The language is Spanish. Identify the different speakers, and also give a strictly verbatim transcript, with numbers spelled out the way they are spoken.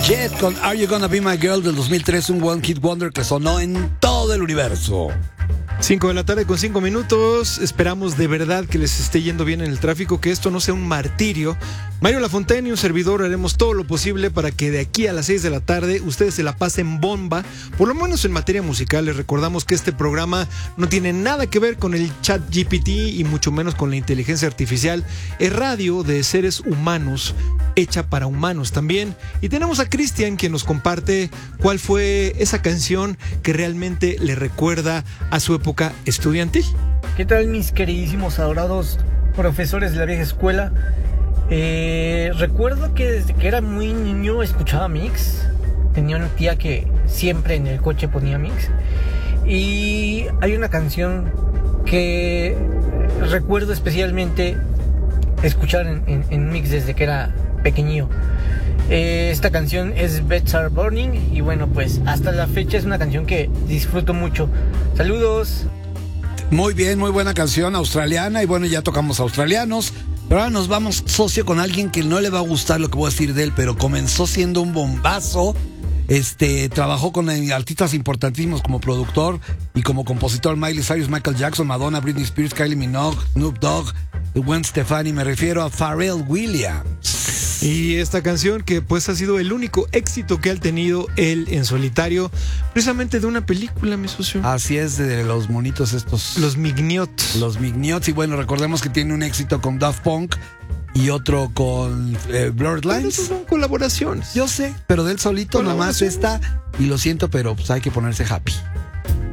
Speaker 1: Jet con Are You Gonna Be My Girl del dos mil tres, un One Hit Wonder que sonó en todo el universo.
Speaker 2: cinco de la tarde con cinco minutos. Esperamos de verdad que les esté yendo bien en el tráfico, que esto no sea un martirio. Mario Lafontaine y un servidor haremos todo lo posible para que de aquí a las seis de la tarde ustedes se la pasen bomba, por lo menos en materia musical. Les recordamos que este programa no tiene nada que ver con el chat G P T y mucho menos con la inteligencia artificial. Es radio de seres humanos, hecha para humanos también. Y tenemos a Cristian, quien nos comparte cuál fue esa canción que realmente le recuerda a su época estudiantil.
Speaker 3: ¿Qué tal, mis queridísimos adorados profesores de la vieja escuela? Eh, recuerdo que desde que era muy niño escuchaba Mix. Tenía una tía que siempre en el coche ponía Mix. Y hay una canción que recuerdo especialmente escuchar en, en, en Mix desde que era pequeñillo. Eh, esta canción es Beds Are Burning. Y bueno, pues hasta la fecha es una canción que disfruto mucho. Saludos.
Speaker 1: Muy bien, muy buena canción australiana. Y bueno, ya tocamos australianos. Pero ahora nos vamos, socio, con alguien que no le va a gustar lo que voy a decir de él, pero comenzó siendo un bombazo. Este, trabajó con artistas importantísimos como productor y como compositor: Miley Cyrus, Michael Jackson, Madonna, Britney Spears, Kylie Minogue, Snoop Dogg, Gwen Stefani. Me refiero a Pharrell Williams.
Speaker 2: Y esta canción que pues ha sido el único éxito que ha tenido él en solitario, precisamente de una película, mi socio.
Speaker 1: Así es, de los monitos estos.
Speaker 2: Los Mignots.
Speaker 1: Los Mignots. Y bueno, recordemos que tiene un éxito con Daft Punk y otro con eh, Blurred Lines.
Speaker 2: Pero son colaboraciones.
Speaker 1: Yo sé, pero de él solito nada más está. Y lo siento, pero pues hay que ponerse happy.